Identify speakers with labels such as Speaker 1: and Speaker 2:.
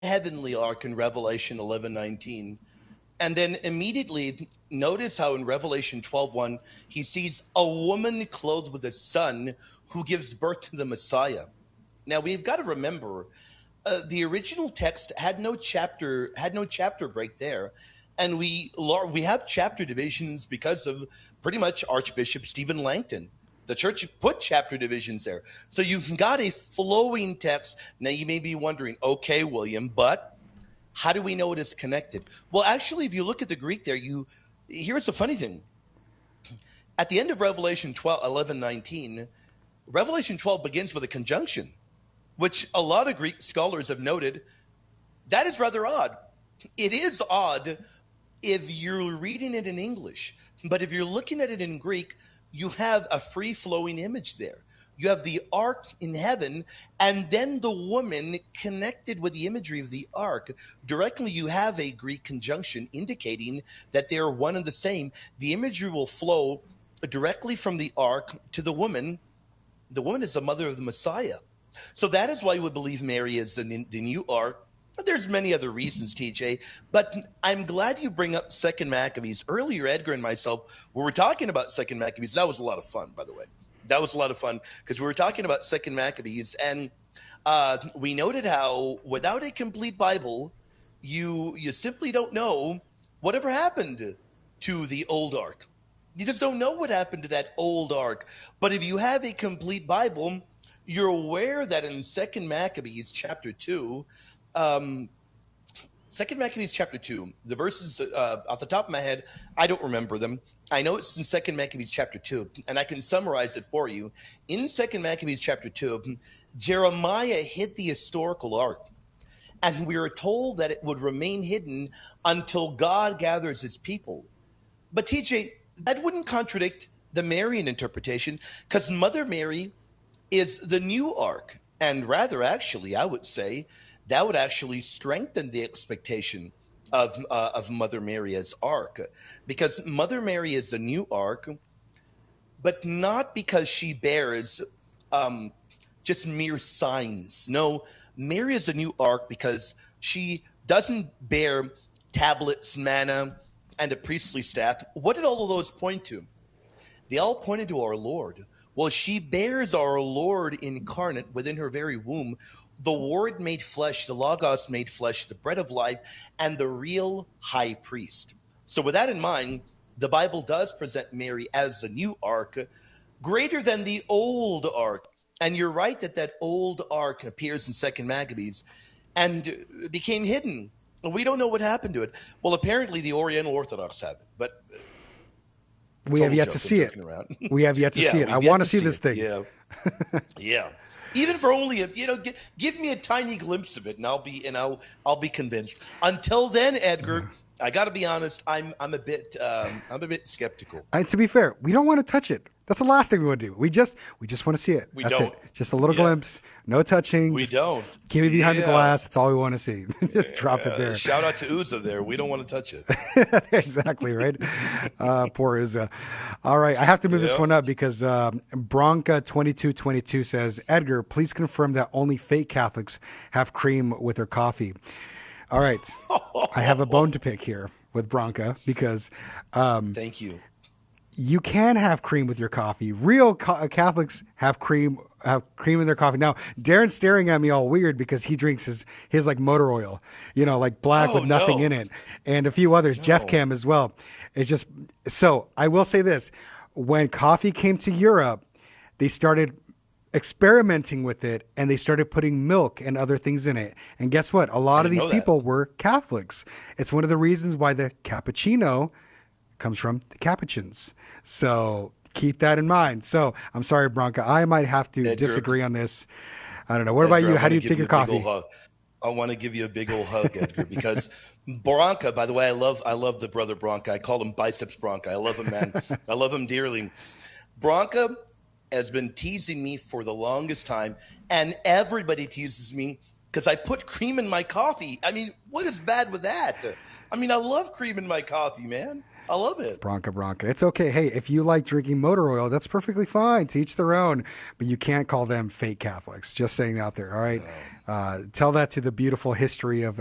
Speaker 1: heavenly ark in Revelation 11:19. And then immediately notice how in Revelation 12:1 he sees a woman clothed with a son who gives birth to the Messiah. Now we've got to remember the original text had no chapter break there, and we have chapter divisions because of pretty much Archbishop Stephen Langton. The church put chapter divisions there, so you've got a flowing text. Now you may be wondering, okay, William, but how do we know it is connected? Well, actually, if you look at the Greek there, here's the funny thing. At the end of Revelation 11:19, Revelation 12 begins with a conjunction, which a lot of Greek scholars have noted. That is rather odd. It is odd if you're reading it in English, but if you're looking at it in Greek, you have a free-flowing image there. You have the ark in heaven, and then the woman connected with the imagery of the ark. Directly, you have a Greek conjunction indicating that they are one and the same. The imagery will flow directly from the ark to the woman. The woman is the mother of the Messiah. So that is why we believe Mary is the new ark. There's many other reasons, TJ, but I'm glad you bring up Second Maccabees. Earlier, Edgar and myself, we were talking about Second Maccabees. That was a lot of fun, by the way. That was a lot of fun because we were talking about Second Maccabees, and we noted how without a complete Bible, you simply don't know whatever happened to the old ark. You just don't know what happened to that old ark. But if you have a complete Bible, you're aware that in Second Maccabees chapter 2, Second Maccabees chapter 2, the verses off the top of my head, I don't remember them. I know it's in Second Maccabees chapter 2, and I can summarize it for you. In Second Maccabees chapter 2, Jeremiah hid the historical ark, and we are told that it would remain hidden until God gathers his people. But TJ, that wouldn't contradict the Marian interpretation, because Mother Mary is the new ark, and rather, actually, I would say, that would actually strengthen the expectation of Mother Mary as ark, because Mother Mary is the new ark, but not because she bears just mere signs. No, Mary is the new ark because she doesn't bear tablets, manna, and a priestly staff. What did all of those point to? They all pointed to our Lord. Well, she bears our Lord incarnate within her very womb, the Word made flesh, the Logos made flesh, the bread of life, and the real high priest. So with that in mind, the Bible does present Mary as the new ark, greater than the old ark. And you're right that that old ark appears in Second Maccabees and became hidden. We don't know what happened to it. Well, apparently the Oriental Orthodox have it, but
Speaker 2: we have yet to see it. We have yet to see it. I want to see this thing.
Speaker 1: Yeah. Yeah. Even for only give me a tiny glimpse of it, and I'll be convinced. Until then, Edgar, I got to be honest, I'm a bit skeptical.
Speaker 2: To be fair, we don't want to touch it. That's the last thing we want to do. We just want to see it.
Speaker 1: We
Speaker 2: That's
Speaker 1: don't.
Speaker 2: it. Just a little glimpse, no touching.
Speaker 1: We don't.
Speaker 2: Keep it behind the glass. That's all we want to see. Just drop it there.
Speaker 1: Shout out to Uza there. We don't want to touch it.
Speaker 2: Exactly, right? Poor Uza. All right, I have to move this one up because Bronca2222 says, Edgar, please confirm that only fake Catholics have cream with their coffee. All right. I have a bone to pick here with Bronca because
Speaker 1: thank you.
Speaker 2: You can have cream with your coffee. Real Catholics have cream in their coffee. Now, Darren's staring at me all weird because he drinks his like motor oil, like black with nothing in it, and a few others, Jeff Cam as well. It's just, so I will say this. When coffee came to Europe, they started experimenting with it and they started putting milk and other things in it. And guess what? A lot of these people were Catholics. It's one of the reasons why the cappuccino comes from the Capuchins. So keep that in mind. So I'm sorry, Bronca, I might have to disagree on this. I don't know. What about you? How do you take your coffee?
Speaker 1: I want to give you a big old hug, Edgar, because Bronca, by the way, I love the brother Bronca. I call him Biceps Bronca. I love him, man. I love him dearly. Bronca has been teasing me for the longest time, and everybody teases me because I put cream in my coffee. I mean, what is bad with that? I mean, I love cream in my coffee, man. I love it.
Speaker 2: Bronca. It's okay. Hey, if you like drinking motor oil, that's perfectly fine. To each their own. But you can't call them fake Catholics. Just saying out there. All right. Tell that to the beautiful history of